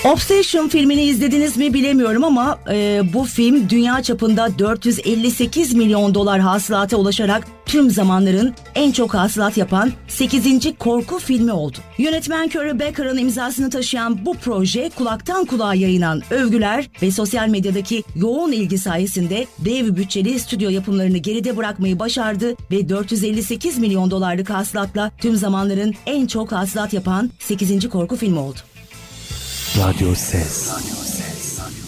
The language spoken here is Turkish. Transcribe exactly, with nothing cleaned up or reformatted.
Obsession filmini izlediniz mi bilemiyorum ama e, bu film dünya çapında dört yüz elli sekiz milyon dolar hasılata ulaşarak tüm zamanların en çok hasılat yapan sekizinci korku filmi oldu. Yönetmen Curry Becker'ın imzasını taşıyan bu proje kulaktan kulağa yayılan övgüler ve sosyal medyadaki yoğun ilgi sayesinde dev bütçeli stüdyo yapımlarını geride bırakmayı başardı ve dört yüz elli sekiz milyon dolarlık hasılatla tüm zamanların en çok hasılat yapan sekizinci korku filmi oldu. Radyo Ses.